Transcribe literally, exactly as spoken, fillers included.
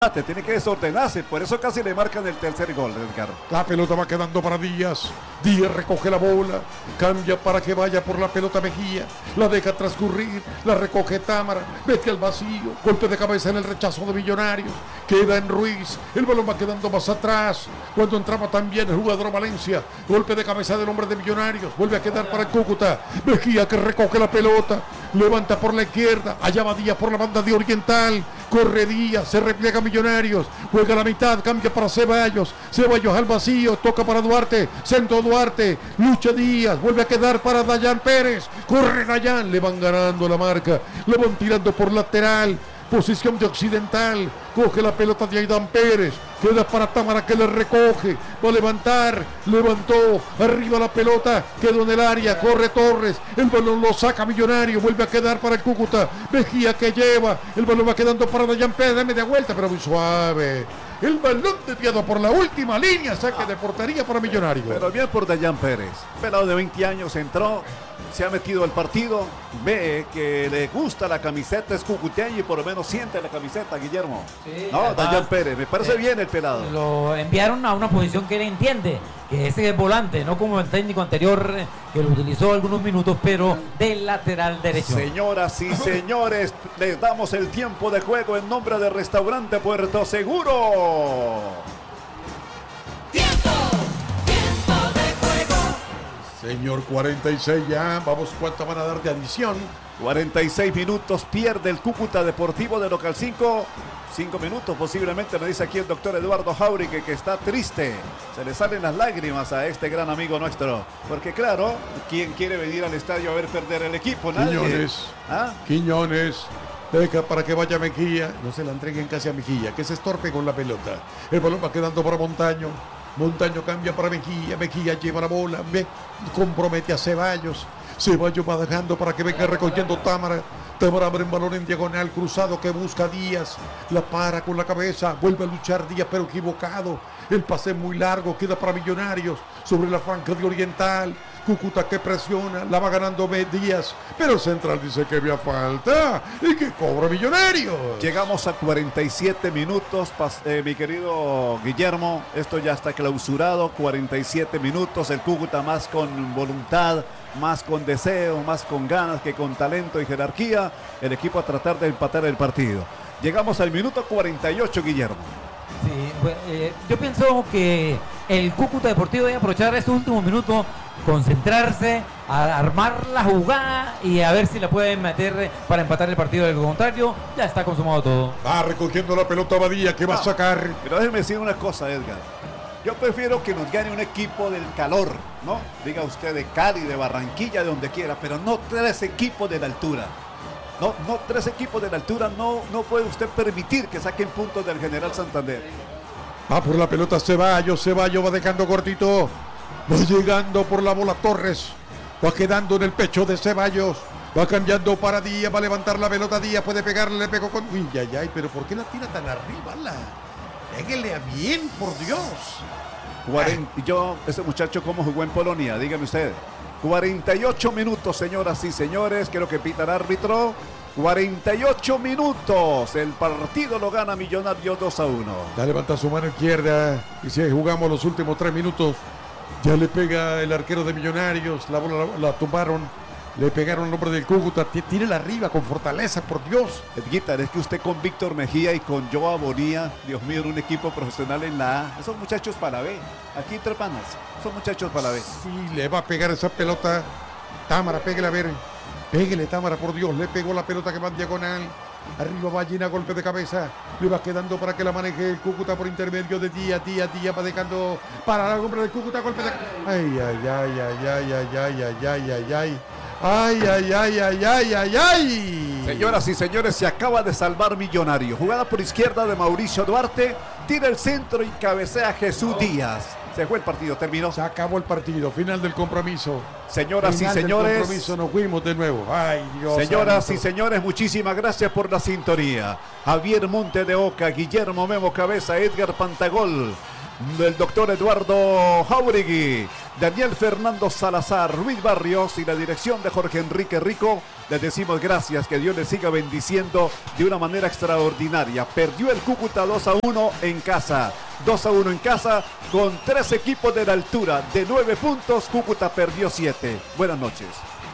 Te tiene que desordenarse, por eso casi le marcan el tercer gol, Edgar. La pelota va quedando para Díaz. Díaz recoge la bola, cambia para que vaya por la pelota Mejía, la deja transcurrir, la recoge Támara, mete al vacío, golpe de cabeza en el rechazo de Millonarios, queda en Ruiz, el balón va quedando más atrás, cuando entraba también el jugador Valencia, golpe de cabeza del hombre de Millonarios, vuelve a quedar para el Cúcuta, Mejía que recoge la pelota, levanta por la izquierda, allá va Díaz por la banda de Oriental, corre Díaz, se repliega Millonarios, juega a la mitad, cambia para Ceballos, Ceballos al vacío, toca para Duarte, centro Duarte, lucha Díaz, vuelve a quedar para Dayan Pérez, corre Dayan, le van ganando la marca, le van tirando por lateral, posición de Occidental, coge la pelota de Aidan Pérez, queda para Támara que le recoge, va a levantar, levantó, arriba la pelota, quedó en el área, corre Torres, el balón lo saca Millonario, vuelve a quedar para el Cúcuta, Mejía que lleva, el balón va quedando para Dayan Pérez, de media vuelta, pero muy suave. El balón desviado por la última línea, saque de portería para Millonarios. Pero bien por Dayan Pérez, pelado de veinte años, entró, se ha metido al partido, ve que le gusta la camiseta, es cucuteño y por lo menos siente la camiseta, Guillermo. Sí, no, Dayan Pérez, me parece eh, bien el pelado. Lo enviaron a una posición que él entiende, que ese es volante, no como el técnico anterior eh, que lo utilizó algunos minutos, pero del lateral derecho. Señoras y señores, les damos el tiempo de juego en nombre de Restaurante Puerto Seguro. ¡Tiempo! ¡Tiempo de juego! Señor, cuarenta y seis ya, vamos, ¿cuánto van a dar de adición? cuarenta y seis minutos, pierde el Cúcuta Deportivo de local cinco. cinco minutos posiblemente, me dice aquí el doctor Eduardo Jauregui, que está triste. Se le salen las lágrimas a este gran amigo nuestro. Porque claro, ¿quién quiere venir al estadio a ver perder el equipo? Nadie. Quiñones. ¿Ah? Quiñones. Deja para que vaya Mejía. No se la entreguen casi a Mejía, que se estorpe con la pelota. El balón va quedando para Montaño. Montaño cambia para Mejía. Mejía lleva la bola. Me compromete a Ceballos. Ceballos va dejando para que venga recogiendo Támara. Támara abre un balón en diagonal cruzado que busca Díaz. La para con la cabeza. Vuelve a luchar Díaz, pero equivocado. El pase muy largo. Queda para Millonarios. Sobre la franja de Oriental. Cúcuta que presiona. La va ganando Díaz. Pero el central dice que había falta. Y que cobra Millonarios. Llegamos a cuarenta y siete minutos. Eh, mi querido Guillermo. Esto ya está clausurado. cuarenta y siete minutos. El Cúcuta más con voluntad, más con deseo, más con ganas que con talento y jerarquía, el equipo a tratar de empatar el partido. Llegamos al minuto cuarenta y ocho, Guillermo. Sí, pues, eh, yo pienso que el Cúcuta Deportivo debe aprovechar estos últimos minutos, concentrarse, a armar la jugada y a ver si la pueden meter para empatar el partido. Del contrario, ya está consumado todo. Va recogiendo la pelota Badía, que va a sacar. Pero déjeme decir una cosa, Edgar. Yo prefiero que nos gane un equipo del calor, ¿no? Diga usted de Cali, de Barranquilla, de donde quiera, pero no tres equipos de la altura. No, no tres equipos de la altura, no, no puede usted permitir que saquen puntos del General Santander. Va por la pelota Ceballos, Ceballos va dejando cortito, va llegando por la bola Torres, va quedando en el pecho de Ceballos, va cambiando para Díaz, va a levantar la pelota Díaz, puede pegarle, le pegó con... Uy, ay, ay, pero ¿por qué la tira tan arriba? La... Péguele a bien, por Dios. cuarenta, yo, ese muchacho, ¿cómo jugó en Polonia? Dígame usted. cuarenta y ocho minutos, señoras y señores. Quiero que pita el árbitro. cuarenta y ocho minutos. El partido lo gana Millonarios dos a uno. Ya levanta su mano izquierda. Y si jugamos los últimos tres minutos, ya le pega el arquero de Millonarios. La bola la, la tumbaron. Le pegaron el hombre del Cúcuta. Tírela arriba con fortaleza, por Dios. Edguita, es que usted con Víctor Mejía y con Joa Bonilla, Dios mío, un equipo profesional en la A. Esos muchachos para la B. Aquí entre panas. Son muchachos para la B. Sí, le va a pegar esa pelota. Támara, péguele a ver. Péguele, Támara, por Dios. Le pegó la pelota que va en diagonal. Arriba Ballina, golpe de cabeza. Le va quedando para que la maneje el Cúcuta por intermedio de Díaz. Díaz, Díaz va dejando para el hombre del Cúcuta. Golpe de... Ay, ay, ay, ay, ay, ay, ay, ay, ay, ay, ay. Ay, ay, ay, ay, ay, ay, ay. Señoras y señores, se acaba de salvar Millonario. Jugada por izquierda de Mauricio Duarte. Tira el centro y cabecea Jesús Díaz. Se fue el partido, terminó. Se acabó el partido, final del compromiso. Señoras final y señores. Del compromiso, nos fuimos de nuevo. Ay, Dios. Señoras santo. y señores, muchísimas gracias por la sintonía. Javier Monte de Oca, Guillermo Memo Cabeza, Edgar Pantagol, del doctor Eduardo Jauregui, Daniel Fernando Salazar, Luis Barrios y la dirección de Jorge Enrique Rico, les decimos gracias, que Dios les siga bendiciendo de una manera extraordinaria. Perdió el Cúcuta dos a uno en casa, dos a uno en casa con tres equipos de la altura, de nueve puntos, Cúcuta perdió siete. Buenas noches.